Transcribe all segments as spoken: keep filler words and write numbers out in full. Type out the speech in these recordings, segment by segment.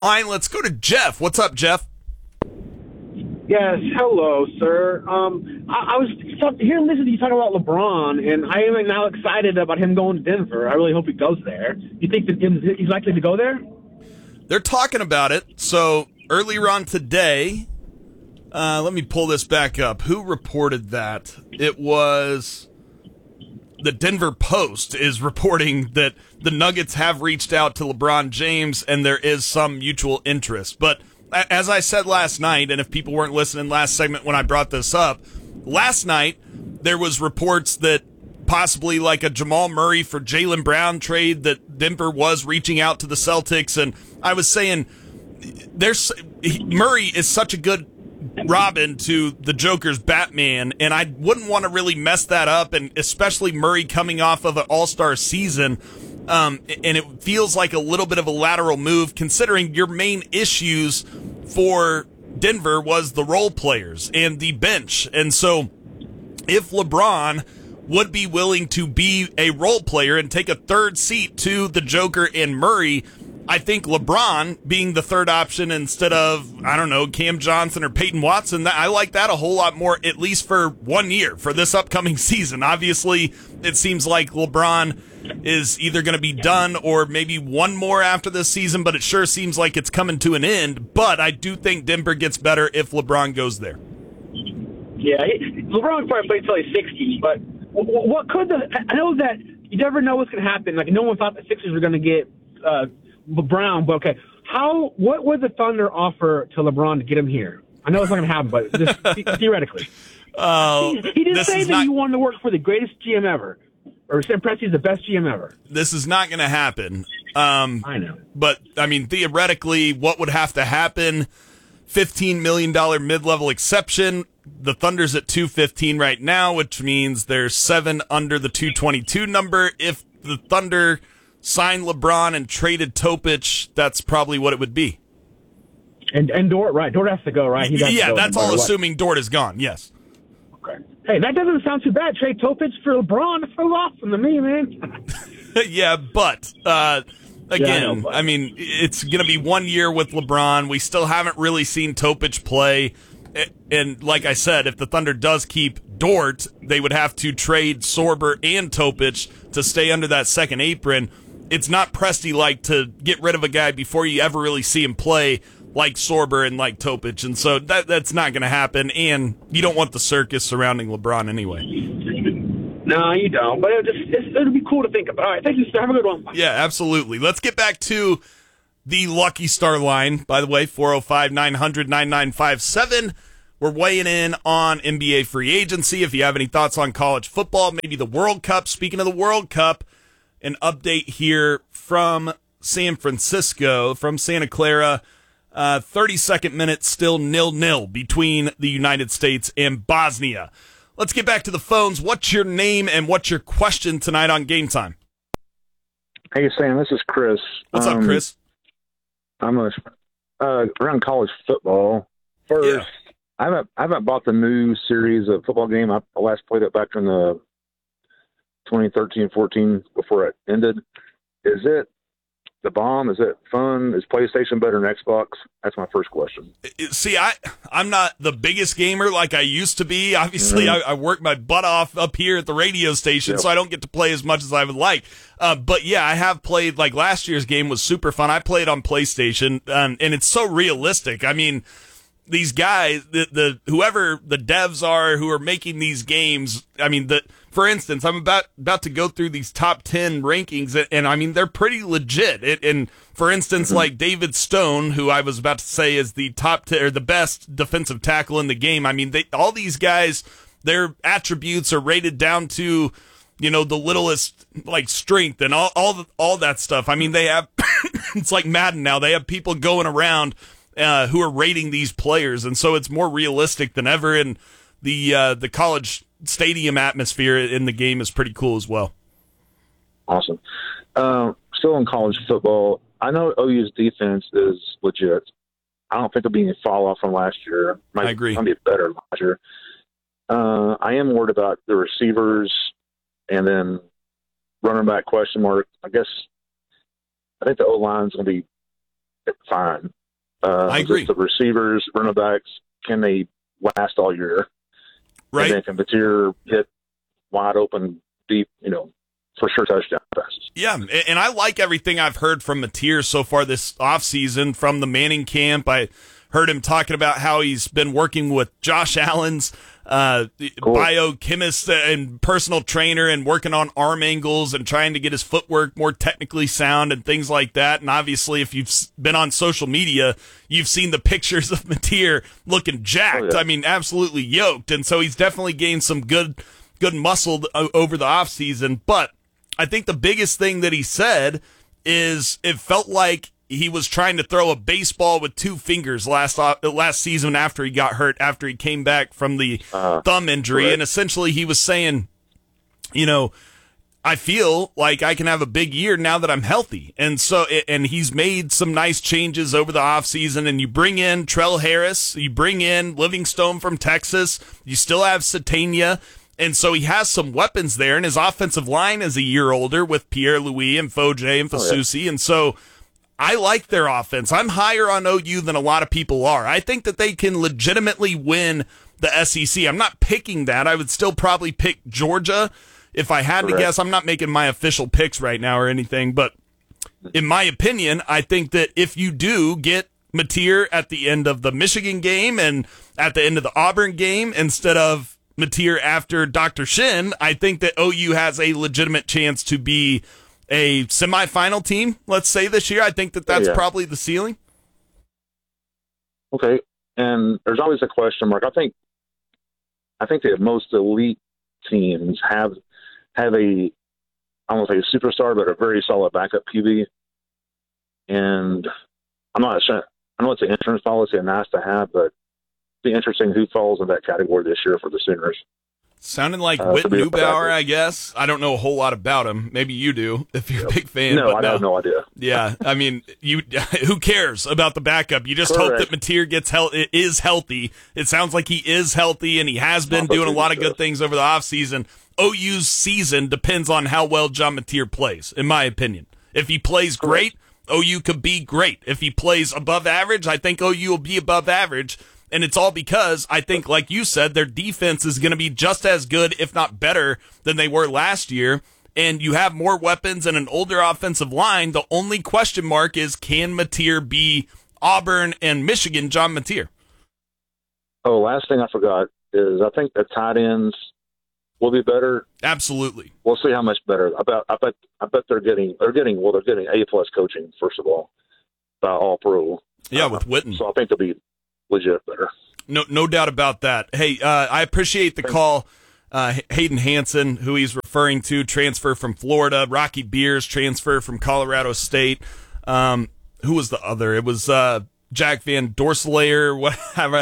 line. Let's go to Jeff. What's up, Jeff? Yes, hello, sir. Um, I, I was talk, hearing listening to you talk about LeBron, and I am now excited about him going to Denver. I really hope he goes there. You think that he's likely to go there? They're talking about it. So earlier on today, uh, let me pull this back up. Who reported that? It was the Denver Post is reporting that the Nuggets have reached out to LeBron James, and there is some mutual interest. But as I said last night, and if people weren't listening last segment when I brought this up, last night there was reports that possibly like a Jamal Murray for Jaylen Brown trade, that Denver was reaching out to the Celtics, and I was saying there's Murray is such a good Robin to the Joker's Batman, and I wouldn't want to really mess that up, and especially Murray coming off of an all-star season. Um, and it feels like a little bit of a lateral move considering your main issues for Denver was the role players and the bench. And so if LeBron would be willing to be a role player and take a third seat to the Joker and Murray, I think LeBron being the third option instead of, I don't know, Cam Johnson or Peyton Watson, that, I like that a whole lot more, at least for one year, for this upcoming season. Obviously, it seems like LeBron is either going to be done or maybe one more after this season, but it sure seems like it's coming to an end. But I do think Denver gets better if LeBron goes there. Yeah, LeBron would probably play until he's sixty, but what could the – I know that you never know what's going to happen. Like, no one thought the Sixers were going to get uh, Brown, but okay. How – what would the Thunder offer to LeBron to get him here? I know it's not going to happen, but just theoretically. Uh, he, he didn't say that not... he wanted to work for the greatest G M ever. Or Sam Presti's the best G M ever. This is not going to happen. Um, I know. But, I mean, theoretically, what would have to happen? fifteen million dollars mid-level exception. The Thunder's at two fifteen right now, which means there's seven under the two twenty-two number. If the Thunder signed LeBron and traded Topic, that's probably what it would be. And and Dort, right. Dort has to go, right? He yeah, go that's all assuming what? Dort is gone, yes. Okay. Hey, that doesn't sound too bad. Trade Topic for LeBron. That's so awesome to me, man. yeah, but, uh, again, yeah, I, know, I mean, it's going to be one year with LeBron. We still haven't really seen Topic play. And like I said, if the Thunder does keep Dort, they would have to trade Sorber and Topic to stay under that second apron. It's not Presti-like to get rid of a guy before you ever really see him play like Sorber and like Topic. And so that that's not going to happen. And you don't want the circus surrounding LeBron anyway. No, you don't. But it just, it's, it'll be cool to think about. All right, thank you, sir. Have a good one. Yeah, absolutely. Let's get back to the Lucky Star line, by the way, four oh five, nine hundred, ninety-nine fifty-seven. We're weighing in on N B A free agency. If you have any thoughts on college football, maybe the World Cup. Speaking of the World Cup, an update here from San Francisco, from Santa Clara. Uh, thirty-second minute, still nil-nil between the United States and Bosnia. Let's get back to the phones. What's your name and what's your question tonight on Game Time? Hey, Sam, this is Chris. What's um, up, Chris? I'm a, uh, around college football. First, yeah. I haven't I haven't bought the new series of football game. I last played it back in the twenty thirteen fourteen before it ended. Is it the bomb? Is it fun? Is PlayStation better than Xbox? That's my first question. See, I, I'm not the biggest gamer like I used to be. Obviously, mm-hmm. I, I work my butt off up here at the radio station, yep. so I don't get to play as much as I would like. Uh, but, yeah, I have played, like last year's game was super fun. I played on PlayStation, um, and it's so realistic. I mean, these guys, the, the whoever the devs are who are making these games, I mean, the for instance, I'm about about to go through these top ten rankings, and, and I mean, they're pretty legit. It, and for instance, mm-hmm. like David Stone, who I was about to say is the top ten, or the best defensive tackle in the game. I mean, they all these guys, their attributes are rated down to, you know, the littlest like strength and all all the, all that stuff. I mean, they have it's like Madden now. They have people going around uh, who are rating these players, and so it's more realistic than ever. And the uh, the college stadium atmosphere in the game is pretty cool as well. Awesome. Uh, still in college football, I know O U's defense is legit. I don't think there'll be any fall off from last year. Might, I agree. Might be better than last year. Uh, I am worried about the receivers and then running back question mark. I guess I think the O line's going to be fine. Uh, I agree. Just the receivers, running backs, can they last all year? Right. And then can Mateer hit wide open, deep, you know, for sure touchdown passes? Yeah, and I like everything I've heard from Mateer so far this offseason from the Manning camp. I heard him talking about how he's been working with Josh Allen's uh, cool. biochemist and personal trainer and working on arm angles and trying to get his footwork more technically sound and things like that. And obviously, if you've been on social media, you've seen the pictures of Mateer looking jacked. Oh, yeah. I mean, absolutely yoked. And so he's definitely gained some good good muscle over the offseason. But I think the biggest thing that he said is it felt like he was trying to throw a baseball with two fingers last last season after he got hurt, after he came back from the uh, thumb injury. Right. And essentially he was saying, you know, I feel like I can have a big year now that I'm healthy. And so, and he's made some nice changes over the offseason. And you bring in Trell Harris, you bring in Livingstone from Texas, you still have Satania. And so he has some weapons there, and his offensive line is a year older with Pierre-Louis and Foje and Fasusi. Oh, yeah. And so I like their offense. I'm higher on O U than a lot of people are. I think that they can legitimately win the S E C. I'm not picking that. I would still probably pick Georgia if I had Correct. to guess. I'm not making my official picks right now or anything, but in my opinion, I think that if you do get Mateer at the end of the Michigan game and at the end of the Auburn game instead of Mateer after Doctor Shin, I think that O U has a legitimate chance to be a semifinal team, let's say, this year. I think that that's yeah. probably the ceiling. Okay, and there's always a question mark. I think I think that most elite teams have have a, I don't want to say a superstar, but a very solid backup Q B. And I'm not sure, I know it's an insurance policy and nice to have, but be interesting who falls in that category this year for the Sooners. Sounding like uh, Whit Neubauer, I guess. I don't know a whole lot about him. Maybe you do, if you're yep. a big fan. No, but I no. have no idea. Yeah, I mean, you. Who cares about the backup? You just Correct. hope that Mateer gets hel- is healthy. It sounds like he is healthy, and he has been doing a lot of good things over the offseason. O U's season depends on how well John Mateer plays, in my opinion. If he plays great, O U could be great. If he plays above average, I think O U will be above average. And it's all because I think, like you said, their defense is going to be just as good, if not better, than they were last year. And you have more weapons and an older offensive line. The only question mark is, can Mateer be Auburn and Michigan John Mateer? Oh, last thing I forgot is I think the tight ends will be better. Absolutely. We'll see how much better. I bet. I bet. I bet they're getting. They're getting. Well, they're getting A plus coaching first of all by All Pro. Yeah, uh, with Witten. So I think they'll be legit better. No, no doubt about that. Hey, uh, I appreciate the call. Uh, Hayden Hansen, who he's referring to, transfer from Florida. Rocky Beers, transfer from Colorado State. Um, who was the other? It was uh, Jack Van Dorselaer. What?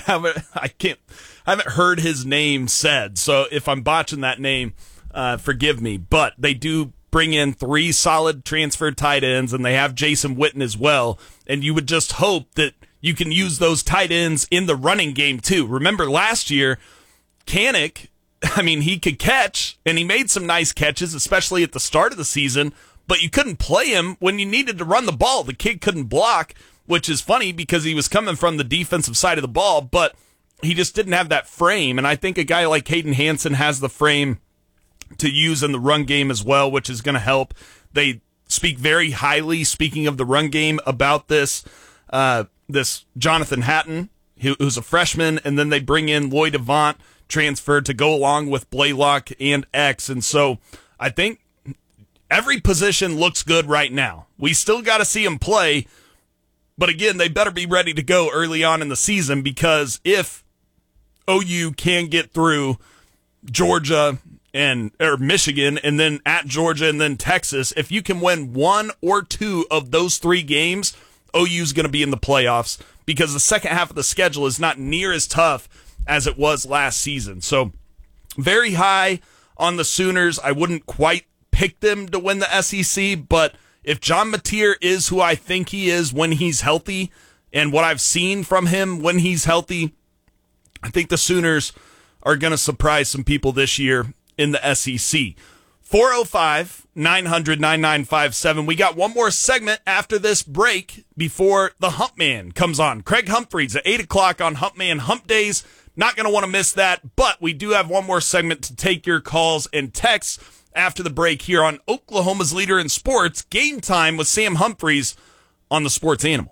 I can't. I haven't heard his name said. So if I'm botching that name, uh, forgive me. But they do bring in three solid transfer tight ends, and they have Jason Witten as well. And you would just hope that you can use those tight ends in the running game, too. Remember last year, Kanik, I mean, he could catch, and he made some nice catches, especially at the start of the season, but you couldn't play him when you needed to run the ball. The kid couldn't block, which is funny because he was coming from the defensive side of the ball, but he just didn't have that frame. And I think a guy like Hayden Hansen has the frame to use in the run game as well, which is going to help. They speak very highly, speaking of the run game, about this uh, this Jonathan Hatton, who, who's a freshman, and then they bring in Lloyd Avant, transferred to go along with Blaylock and X. And so I think every position looks good right now. We still got to see him play, but again, they better be ready to go early on in the season, because if O U can get through Georgia and or Michigan and then at Georgia and then Texas, if you can win one or two of those three games, O U's going to be in the playoffs, because the second half of the schedule is not near as tough as it was last season. So very high on the Sooners. I wouldn't quite pick them to win the S E C, but if John Mateer is who I think he is when he's healthy, and what I've seen from him when he's healthy, I think the Sooners are going to surprise some people this year in the S E C. four oh five, nine hundred, ninety-nine fifty-seven. We got one more segment after this break before the Hump Man comes on. Craig Humphreys at eight o'clock on Hump Man Hump Days. Not going to want to miss that, but we do have one more segment to take your calls and texts after the break here on Oklahoma's Leader in Sports, Game Time with Sam Humphreys on the Sports Animal.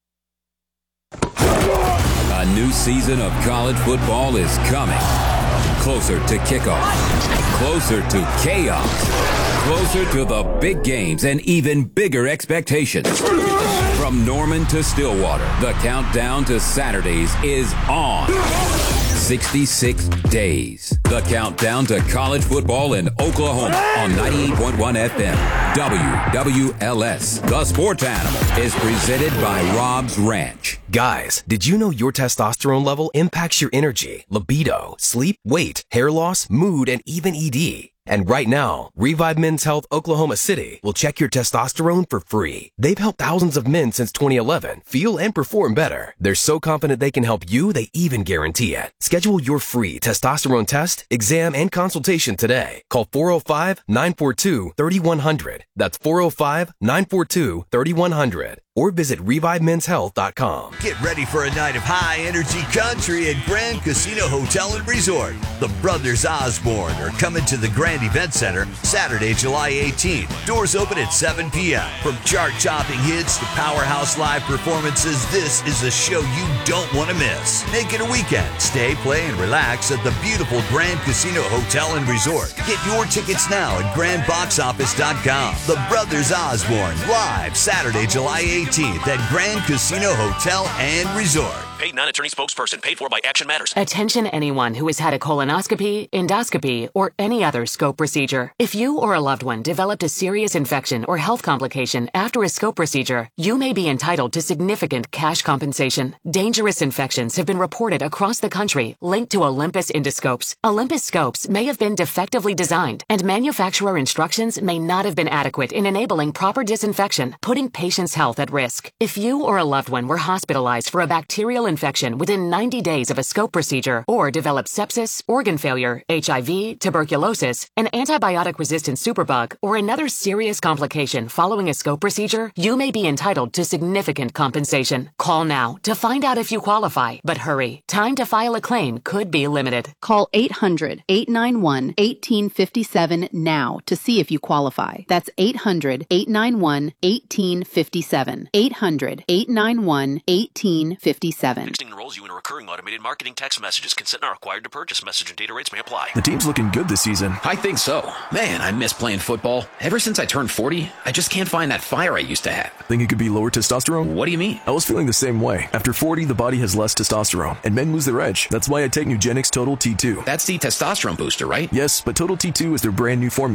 A new season of college football is coming. Closer to kickoff. Closer to chaos. Closer to the big games and even bigger expectations. From Norman to Stillwater, the countdown to Saturdays is on. sixty-six days. The countdown to college football in Oklahoma on ninety-eight point one F M. W W L S. The Sports Animal is presented by Rob's Ranch. Guys, did you know your testosterone level impacts your energy, libido, sleep, weight, hair loss, mood, and even E D? And right now, Revive Men's Health Oklahoma City will check your testosterone for free. They've helped thousands of men since twenty eleven feel and perform better. They're so confident they can help you, they even guarantee it. Schedule your free testosterone test, exam, and consultation today. Call four oh five, nine four two, three one zero zero. That's four oh five, nine four two, three one zero zero. Or visit revive men's health dot com. Get ready for a night of high-energy country at Grand Casino Hotel and Resort. The Brothers Osborne are coming to the Grand Event Center Saturday, July eighteenth. Doors open at seven p.m. From chart-topping hits to powerhouse live performances, this is a show you don't want to miss. Make it a weekend. Stay, play, and relax at the beautiful Grand Casino Hotel and Resort. Get your tickets now at grand box office dot com. The Brothers Osborne, live Saturday, July eighteenth at Grand Casino Hotel and Resort. Paid non-attorney spokesperson paid for by Action Matters. Attention anyone who has had a colonoscopy, endoscopy, or any other scope procedure. If you or a loved one developed a serious infection or health complication after a scope procedure, you may be entitled to significant cash compensation. Dangerous infections have been reported across the country linked to Olympus endoscopes. Olympus scopes may have been defectively designed, and manufacturer instructions may not have been adequate in enabling proper disinfection, putting patients' health at risk. If you or a loved one were hospitalized for a bacterial infection within ninety days of a scope procedure or developed sepsis, organ failure, H I V, tuberculosis, an antibiotic-resistant superbug, or another serious complication following a scope procedure, you may be entitled to significant compensation. Call now to find out if you qualify, but hurry. Time to file a claim could be limited. Call eight hundred, eight nine one, one eight five seven now to see if you qualify. That's eight hundred, eight nine one, one eight five seven. eight hundred, eight nine one, one eight five seven. Texting enrolls you in a recurring automated marketing text messages. Consent not required to purchase. Message and data rates may apply. The team's looking good this season. I think so. Man, I miss playing football. Ever since I turned forty, I just can't find that fire I used to have. Think it could be lower testosterone? What do you mean? I was feeling the same way. After forty, the body has less testosterone, and men lose their edge. That's why I take Nugenix Total T two. That's the testosterone booster, right? Yes, but Total T two is their brand new formula.